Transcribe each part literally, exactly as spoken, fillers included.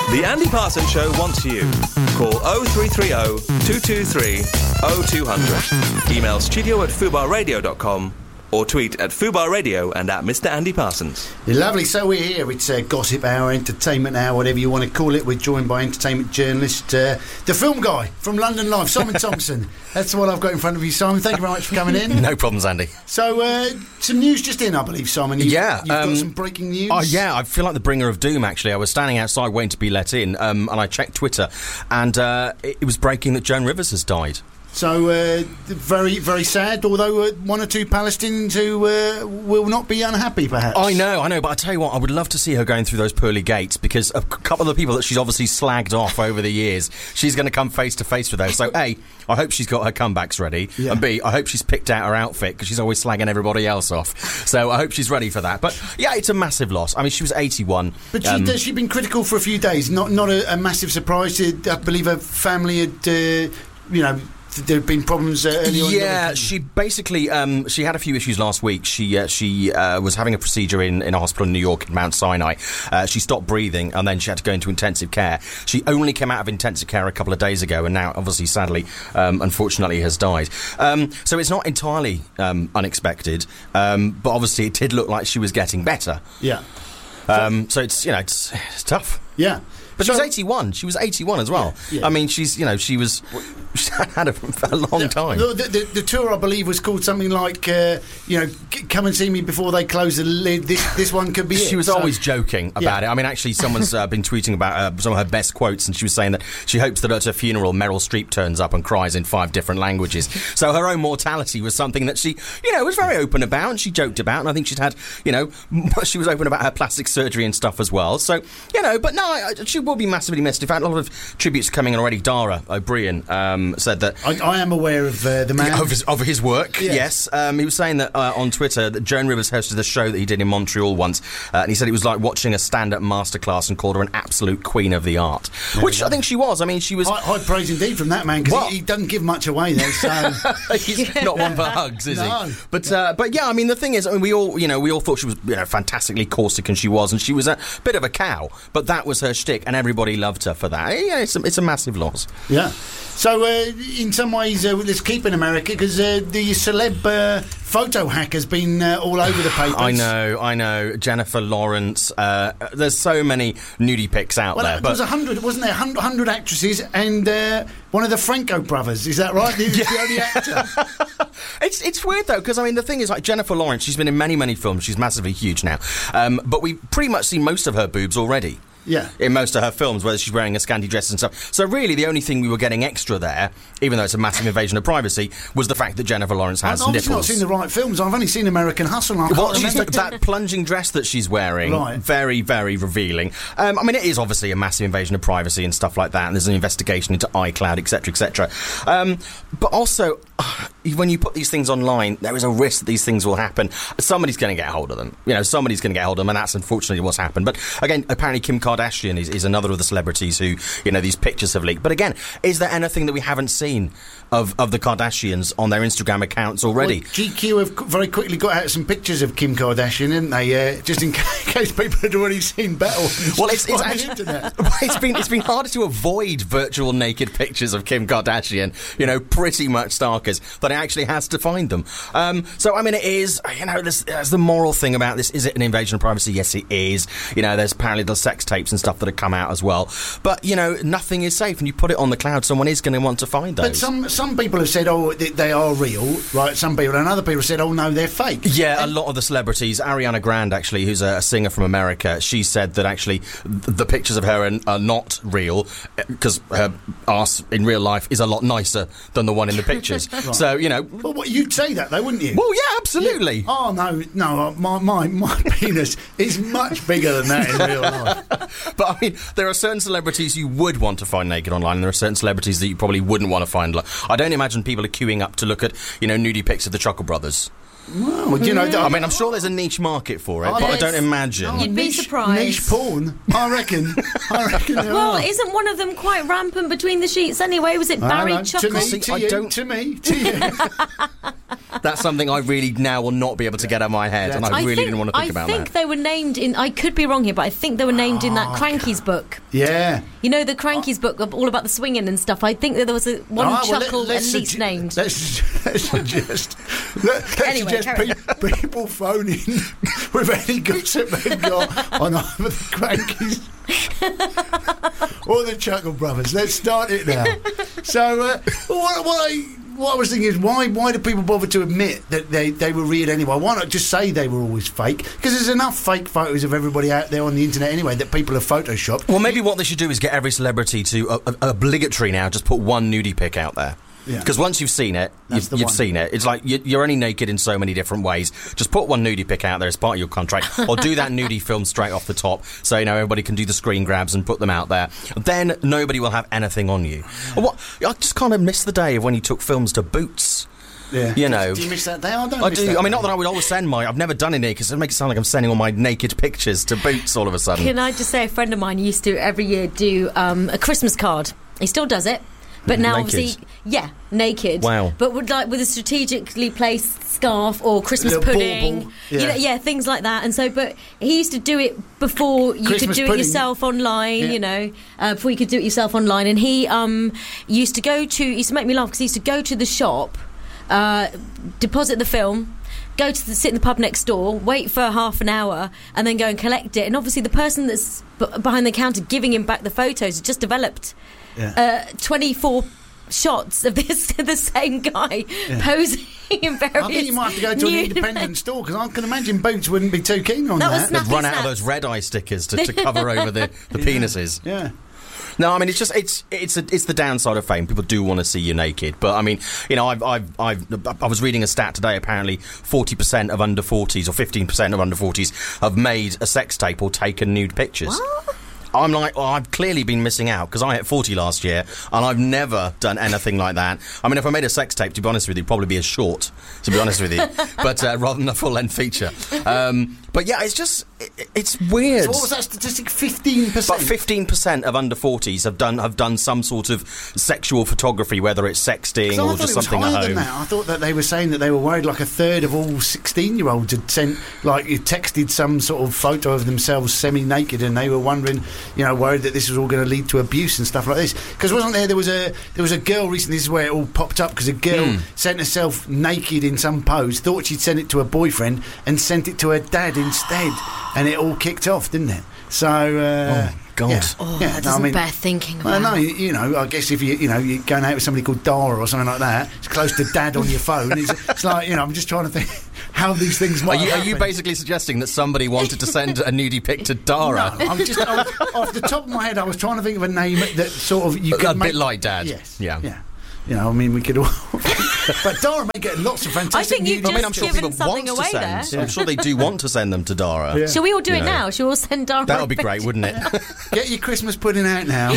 The Andy Parsons Show wants you. Call oh three three oh, two two three, oh two hundred. Email studio at fubar radio dot com or tweet at Fubar Radio and at Mister Andy Parsons. Lovely. So we're here. It's uh, Gossip Hour, Entertainment Hour, whatever you want to call it. We're joined by entertainment journalist, uh, the film guy from London Live, Simon Thompson. That's what I've got in front of you, Simon. Thank you very much for coming in. No problems, Andy. So, uh, some news just in, I believe, Simon. You've, yeah. You've um, got some breaking news? Oh, yeah. I feel like the bringer of doom, actually. I was standing outside waiting to be let in, um, and I checked Twitter, and uh, it, it was breaking that Joan Rivers has died. So, uh, very, very sad, although uh, one or two Palestinians who uh, will not be unhappy, perhaps. I know, I know, but I tell you what, I would love to see her going through those pearly gates, because a couple of the people that she's obviously slagged off over the years, she's going to come face to face with those. So, A, I hope she's got her comebacks ready, yeah. and B, I hope she's picked out her outfit, because she's always slagging everybody else off. So I hope she's ready for that. But, yeah, it's a massive loss. I mean, she was eighty-one. But she, um, has she been critical for a few days? Not not a, a massive surprise. I believe her family had, uh, you know... there have been problems uh, early on. Yeah, she basically um, she had a few issues last week. She uh, she uh, was having a procedure in, in a hospital in New York, in Mount Sinai. Uh, she stopped breathing, and then she had to go into intensive care. She only came out of intensive care a couple of days ago, and now, obviously, sadly, um, unfortunately, has died. Um, so it's not entirely um, unexpected, um, but obviously, it did look like she was getting better. Yeah. Um, so it's you know it's, it's tough. Yeah. But so, she was eighty-one. She was eighty-one as well. Yeah, yeah. I mean, she's, you know, she was... She had a, a long time. The, the, the, the tour, I believe, was called something like, uh, you know, come and see me before they close the lid. This, this one could be it. She was so. always joking about Yeah. it. I mean, actually, someone's uh, been tweeting about uh, some of her best quotes, and she was saying that she hopes that at her funeral, Meryl Streep turns up and cries in five different languages. So her own mortality was something that she, you know, was very open about, and she joked about, and I think she'd had, you know, she was open about her plastic surgery and stuff as well. So, you know, but no, she will be massively missed. In fact, a lot of tributes coming in already. Dara O'Brien um, said that... I, I am aware of uh, the man. Of his, of his work, yes. yes. Um, he was saying that uh, on Twitter that Joan Rivers hosted a show that he did in Montreal once, uh, and he said it was like watching a stand-up masterclass, and called her an absolute queen of the art. There which I think she was. I mean, she was... High, high praise indeed from that man, because well, he, he doesn't give much away, though, so... He's not one for hugs, is no. he? But, uh, but yeah, I mean, the thing is, I mean, we all, you know, we all thought she was, you know, fantastically caustic, and she was, and she was a bit of a cow, but that was her shtick, and everybody loved her for that. Yeah, it's a, it's a massive loss. Yeah. So, uh, in some ways, uh, let's keep in America, because uh, the celeb uh, photo hack has been uh, all over the papers. I know, I know. Jennifer Lawrence. Uh, there's so many nudie pics out well, there. There but was a hundred, wasn't there? Hundred, hundred actresses and uh, one of the Franco brothers. Is that right? He was the only actor. It's it's weird though, because I mean the thing is, like, Jennifer Lawrence, she's been in many many films. She's massively huge now, um, but we've pretty much seen most of her boobs already. Yeah. In most of her films, whether she's wearing a scanty dress and stuff. So really, the only thing we were getting extra there, even though it's a massive invasion of privacy, was the fact that Jennifer Lawrence has I've nipples. I've not seen the right films. I've only seen American Hustle. I Well, can't she's remember. that plunging dress that she's wearing, Right. very, very revealing. Um, I mean, it is obviously a massive invasion of privacy and stuff like that, and there's an investigation into iCloud, et cetera, et cetera. Um, but also, uh, when you put these things online, there is a risk that these things will happen. Somebody's going to get hold of them. You know, somebody's going to get hold of them, and that's unfortunately what's happened. But again, apparently Kim Kardashian is, is another of the celebrities who, you know, these pictures have leaked. But again, is there anything that we haven't seen of, of the Kardashians on their Instagram accounts already? Well, G Q have very quickly got out some pictures of Kim Kardashian, didn't they? Uh, just in case people had already seen better ones. Well, it's, it's, on the actually, internet. it's been it's been harder to avoid virtual naked pictures of Kim Kardashian, you know, pretty much stalkers, than it actually has to find them. Um, so, I mean, it is, you know, there's, there's the moral thing about this. Is it an invasion of privacy? Yes, it is. You know, there's apparently the sex tapes and stuff that have come out as well. But, you know, nothing is safe, and you put it on the cloud, someone is going to want to find those. But some some people have said, oh, they, they are real, right? Some people, and other people have said, oh, no, they're fake. Yeah, and a lot of the celebrities. Ariana Grande, actually, who's a, a singer from America, she said that actually th- the pictures of her are, are not real, because her arse in real life is a lot nicer than the one in the pictures. Right. So, you know... Well, what, you'd say that, though, wouldn't you? Well, yeah, absolutely. Yeah. Oh, no, no, my, my, my penis is much bigger than that in real life. But, I mean, there are certain celebrities you would want to find naked online, and there are certain celebrities that you probably wouldn't want to find. I don't imagine people are queuing up to look at, you know, nudie pics of the Chuckle Brothers. Well, you know, I mean, I'm sure there's a niche market for it, Oh, but I yes. don't imagine. You'd be niche, surprised. Niche porn, I reckon. I reckon there Well, are. isn't one of them quite rampant between the sheets anyway? Was it I Barry know. Chuckle? To me, See, to I you, don't- to me, to you. that's something I really now will not be able to get out of my head, and I, I really think, didn't want to think I about think that. they were named in. I could be wrong here, but I think they were named in that Crankies book. Yeah. You know the Crankies book of all about the swinging and stuff. I think that there was a one Ah, well, chuckle let, at least sugge- named. Let's, let's suggest, let, let's Anyway, suggest carry pe- people phone in with any gossip they've got on either the Crankies or the Chuckle Brothers. Let's start it now. So, uh, what, what, I, what I was thinking is, why why do people bother to admit that they, they were real anyway? Why not just say they were always fake? Because there's enough fake photos of everybody out there on the internet anyway that people have photoshopped. Well, maybe what they should do is get every celebrity to uh, uh, obligatory now just put one nudie pic out there. Because Yeah. once you've seen it, That's you've, the you've one. seen it. It's like you- you're only naked in so many different ways. Just put one nudie pic out there as part of your contract, or do that nudie film straight off the top, so you know everybody can do the screen grabs and put them out there. Then nobody will have anything on you. And what I just kind of miss the day of when you took films to Boots. Yeah. You know. Do you miss that day? I don't I miss do. that I mean, day. not that I would always send my. I've never done it because it makes it sound like I'm sending all my naked pictures to Boots all of a sudden. Can I just say, a friend of mine used to every year do um, a Christmas card. He still does it, but now Naked? obviously, yeah, naked. Wow. But with like with a strategically placed scarf or Christmas Little pudding, bauble, you yeah. know, yeah, things like that. And so, but he used to do it before you Christmas could do pudding. it yourself online. Yeah. You know, uh, before you could do it yourself online. And he um, used to go to. He used to make me laugh because he used to go to the shop, uh, deposit the film. Go to the, sit in the pub next door, wait for half an hour, and then go and collect it. And obviously, the person that's b- behind the counter giving him back the photos has just developed Yeah. uh, twenty-four shots of this the same guy posing in various. I think you might have to go to an nude- independent store, because I can imagine Boots wouldn't be too keen on That was that. snap- They'd run out of Snaps. those red eye stickers to, to cover over the, the penises. Yeah. No, I mean it's just it's it's a, it's the downside of fame. People do want to see you naked, but I mean, you know, I've I've, I've I was reading a stat today. Apparently, forty percent of under forties or fifteen percent of under forties have made a sex tape or taken nude pictures. What? I'm like, well, I've clearly been missing out because I hit forty last year and I've never done anything like that. I mean, if I made a sex tape, to be honest with you, it'd probably be a short, to be honest with you, but uh, rather than a full-length feature. Um, but yeah, it's just, it, it's weird. So what was that statistic? Fifteen But percent. fifteen percent of under forties have done have done some sort of sexual photography, whether it's sexting So I or thought just it was something higher at than home. that. I thought that they were saying that they were worried like a third of all sixteen-year-olds had sent, like, you texted some sort of photo of themselves semi-naked, and they were wondering, you know, worried that this was all going to lead to abuse and stuff like this. Because wasn't there? There was a there was a girl recently. This is where it all popped up, because a girl Hmm. sent herself naked in some pose, thought she'd sent it to her boyfriend, and sent it to her dad instead, and it all kicked off, didn't it? So. Uh, Oh, God. Yeah, Oh, yeah, that no, I doesn't mean- bear thinking Well, about. no, you, you know, I guess if you, you know, you're going out with somebody called Dara or something like that, it's close to dad on your phone. It's, it's like, you know, I'm just trying to think how these things Are might you, are happen. you basically suggesting that somebody wanted to send a nudie pic to Dara? No, I'm just, I was, off the top of my head, I was trying to think of a name that sort of you A could bit make... like Dad. Yes. Yeah. Yeah. You know, I mean, we could all... but Dara may get lots of fantastic... I think you've nude- I mean, I'm Just sure given people want something to away send. there. I'm sure they do want to send them to Dara. Yeah. Shall we all do You it know. now? Shall we all send Dara? That a would be great, picture? wouldn't it? Get your Christmas pudding out now.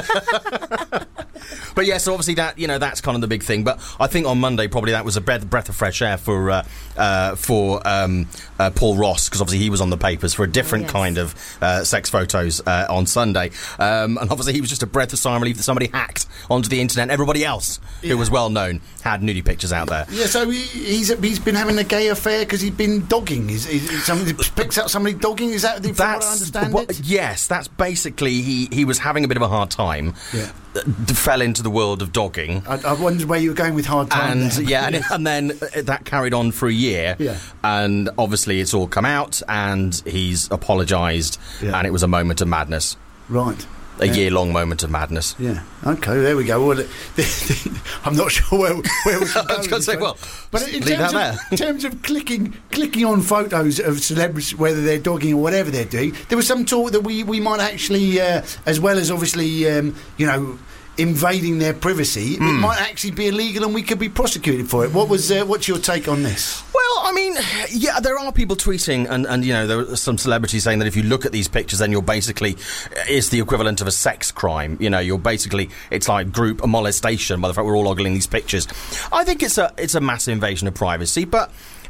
But yes, so obviously that you know that's kind of the big thing. But I think on Monday probably that was a breath, breath of fresh air for uh, uh, for um, uh, Paul Ross, because obviously he was on the papers for a different Oh, yes. kind of uh, sex photos uh, on Sunday, um, and obviously he was just a breath of sigh of relief that somebody hacked onto the internet. Everybody else Yeah. who was well known had nudie pictures out there. Yeah, so he, he's he's been having a gay affair because he's been dogging. Is, is, is somebody picks up somebody dogging? Is that the from what I That's understand what- it? yes. That's basically he. He was having a bit of a hard time. Yeah. uh, fell into the world of dogging. I, I wondered where you were going with hard time. And there. yeah, and, and then uh, that carried on for a year. Yeah. And obviously it's all come out, and he's apologised, Yeah. and it was a moment of madness, Right. a Yeah. year-long moment of madness. Yeah. Okay. There we go. Well, the, the, I'm not sure where, where we should go. I was going to say, well, but in leave terms, that of, there. in terms of clicking, clicking on photos of celebrities, whether they're dogging or whatever they're doing, there was some talk that we we might actually, uh, as well as obviously, um, you know, invading their privacy, it Hmm. might actually be illegal and we could be prosecuted for it. What was uh, what's your take on this? Well, I mean, yeah, there are people tweeting, and, and you know, there are some celebrities saying that if you look at these pictures, then you're basically, it's the equivalent of a sex crime. You know, you're basically, it's like group molestation by the fact we're all ogling these pictures. I think it's a, it's a massive invasion of privacy, but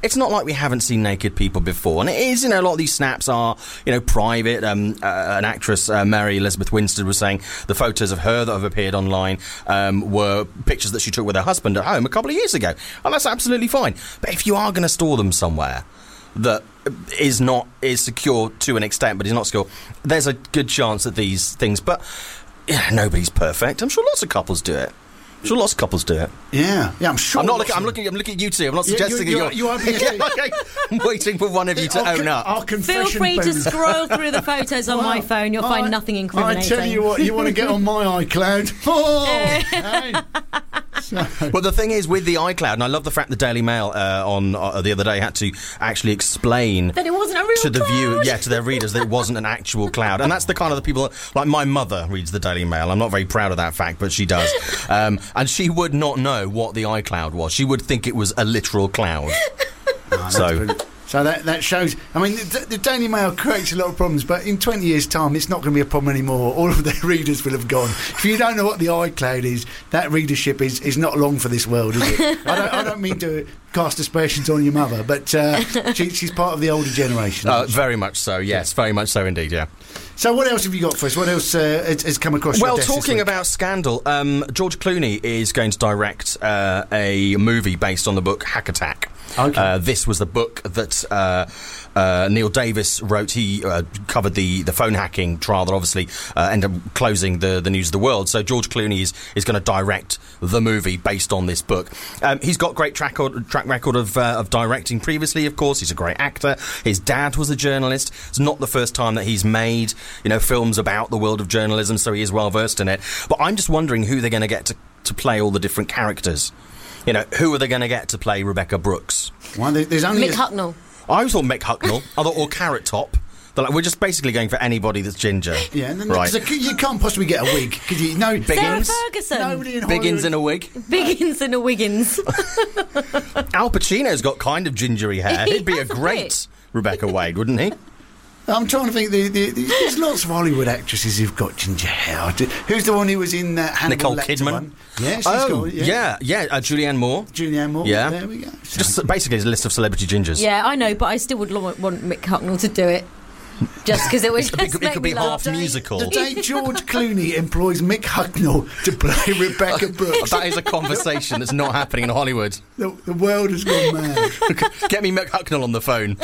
it's not like we haven't seen naked people before. And it is, you know, a lot of these snaps are, you know, private. Um, uh, an actress, uh, Mary Elizabeth Winstead, was saying the photos of her that have appeared online um, were pictures that she took with her husband at home a couple of years ago. And that's absolutely fine. But if you are going to store them somewhere that is not is secure to an extent, but is not secure, there's a good chance that these things. But yeah, nobody's perfect. I'm sure lots of couples do it. I'm sure lots of couples do it. Yeah, yeah. I'm sure. I'm not looking. I'm looking. I'm looking at you two. I'm not Yeah, suggesting you- that you you're. are- you are being- Okay, I'm waiting for one of you to Our own con- up. our Feel confession free to booth. scroll through the photos on my Well, phone. You'll find I- nothing incriminating. I tell you what, you want to get on my iCloud? Oh, hey. So- Well, the thing is with the iCloud, and I love the fact the Daily Mail uh, on uh, the other day had to actually explain That it wasn't a real to the cloud. viewer, yeah, to their readers, that it wasn't an actual cloud. And that's the kind of the people, like my mother reads the Daily Mail. I'm not very proud of that fact, but she does. Um, and she would not know what the iCloud was. She would think it was a literal cloud. So, So that, that shows. I mean, the, the Daily Mail creates a lot of problems, but in twenty years' time, it's not going to be a problem anymore. All of their readers will have gone. If you don't know what the iCloud is, that readership is, is not long for this world, is it? I don't, I don't mean to cast aspersions on your mother, but uh, she, she's part of the older generation. uh, very much so, yes, very much so indeed, yeah. So what else have you got for us? What else uh, has, has come across your Well, desk this talking week? about Scandal, um, George Clooney is going to direct uh, a movie based on the book Hack Attack. Okay. Uh, this was the book that uh, uh, Neil Davis wrote. He uh, covered the, the phone hacking trial that obviously uh, ended up closing the, the news of the world. So George Clooney is, is going to direct the movie based on this book. Um, he's got great track, track record of, uh, of directing previously, of course. He's a great actor. His dad was a journalist. It's not the first time that he's made, you know, films about the world of journalism, so he is well versed in it. But I'm just wondering who they're going to get to, to play all the different characters. You know, who are they going to get to play Rebecca Brooks? Well, there- there's only Mick a- Hucknall. I always thought Mick Hucknall, or, or Carrot Top. They're like, we're just basically going for anybody that's ginger. Yeah, and then right. there's a- you can't possibly get a wig because you know Sarah Biggins. Ferguson. Nobody in Biggins Hollywood- in a wig. Biggins and a Wiggins. Al Pacino's got kind of gingery hair. He He'd be a has a great bit. Rebecca Wade, wouldn't he? I'm trying to think. The, the, the, there's lots of Hollywood actresses who've got ginger hair. Who's the one who was in that Hannibal Nicole Lecter Kidman. one? Yeah, she's oh, got it, yeah, yeah. Uh, Julianne Moore. Julianne Moore. Yeah. There we go. So- Just basically a list of celebrity gingers. Yeah, I know, but I still would lo- want Mick Hucknall to do it. Just because it would It just could, make it could me be laugh. half musical. the day George Clooney employs Mick Hucknall to play Rebecca Brooks, That is a conversation that's not happening in Hollywood. the, the world has gone mad. Get me Mick Hucknall on the phone.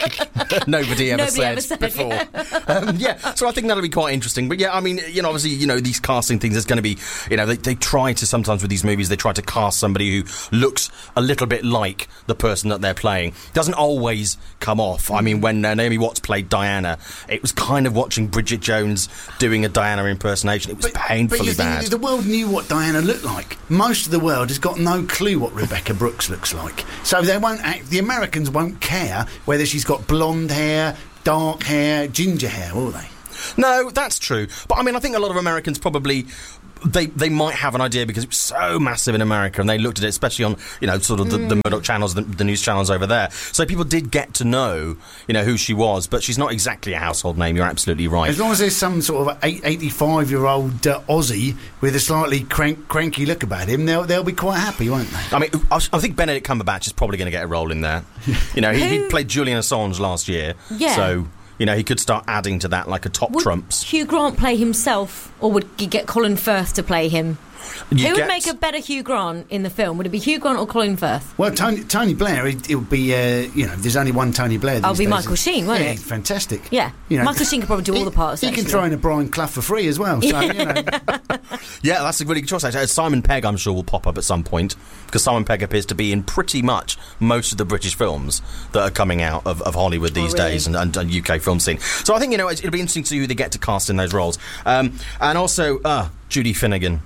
Nobody ever Nobody said ever said, before. um, yeah, so I think that'll be quite interesting. But yeah, I mean, you know, obviously, you know, these casting things, there's going to be, you know, they, they try to sometimes with these movies, they try to cast somebody who looks a little bit like the person that they're playing. Doesn't always come off. I mean, when uh, Naomi Watts played Diana, it was kind of watching Bridget Jones doing a Diana impersonation. It was painfully but you bad. think the world knew what Diana looked like. Most of the world has got no clue what Rebecca Brooks looks like. So they won't act, the Americans won't care whether she's got blonde hair, dark hair, ginger hair, will they? No, that's true. But I mean, I think a lot of Americans probably they they might have an idea because it was so massive in America, and they looked at it, especially on you know sort of the, the Murdoch channels, the, the news channels over there. So people did get to know you know who she was, but she's not exactly a household name. You're absolutely right. As long as there's some sort of eighty-five-year-old uh, Aussie with a slightly crank, cranky look about him, they'll, they'll be quite happy, won't they? I mean, I I think Benedict Cumberbatch is probably going to get a role in there. You know, he, he Who- played Julian Assange last year, Yeah. so you know he could start adding to that like a top Would trumps. Hugh Grant play himself, or would you get Colin Firth to play him? You Who would get- make a better Hugh Grant in the film? Would it be Hugh Grant or Colin Firth? Well, Tony, Tony Blair, it, it would be, uh, you know, there's only one Tony Blair. I'll these be days. Michael Sheen, won't yeah, it? he's fantastic. Yeah. You know, Michael Sheen could probably do all he- the parts, He can actually. throw in a Brian Clough for free as well. So, you know. Yeah, that's a really good choice. Actually. Uh, Simon Pegg, I'm sure, will pop up at some point because Simon Pegg appears to be in pretty much most of the British films that are coming out of, of Hollywood these Oh, really? days and, and, and U K film scene. So I think you know it's- it'll be interesting to see who they get to cast in those roles. Um, and also, uh, Judy Finnegan.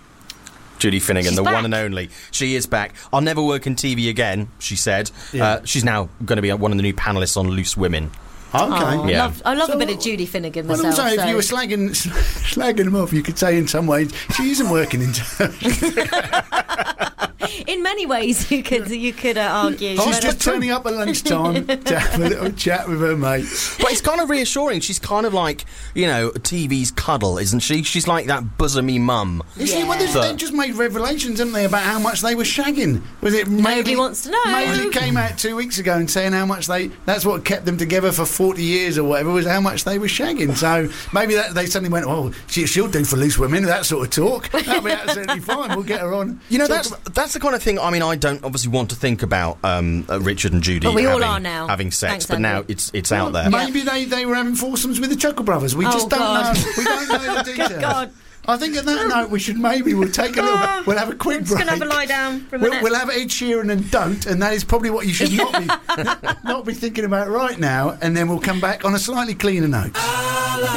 Judy Finnegan, She's the back. one and only. She is back. I'll never work in T V again, she said. Yeah. Uh, she's now going to be one of the new panellists on Loose Women. Okay. Oh, Yeah. I love, I love So- a bit of Judy Finnegan Well, myself. also, if so- you were slagging, slagging them off, you could say in some ways she isn't working in. In many ways, you could you could uh, argue. She's But- just turning up at lunchtime to have a little chat with her mates. But it's kind of reassuring. She's kind of like, you know, T V's cuddle, isn't she? She's like that bosomy mum. You see, well, Yeah. they they just made revelations, haven't they, about how much they were shagging? Was it Nobody wants to know. Mailey came out two weeks ago and saying how much they. That's what kept them together for forty years or whatever, was how much they were shagging. So maybe that they suddenly went, oh, she, she'll do for loose women, that sort of talk. That'll be absolutely fine. We'll get her on. You know, Talk that's about- that's the kind of thing. I mean, I don't obviously want to think about um, uh, Richard and Judy But we all having, are now. having sex, Thanks, but now Andy. it's it's out there. Maybe they, they were having foursomes with the Chuckle Brothers. We Oh, just don't God. know. We don't know the details. God. I think at that note we should maybe we'll take a little. We'll have a quick I'm just break. going to have a lie down for a We'll, minute. we'll have Ed Sheeran and Don't, and that is probably what you should not be not be thinking about right now. And then we'll come back on a slightly cleaner note.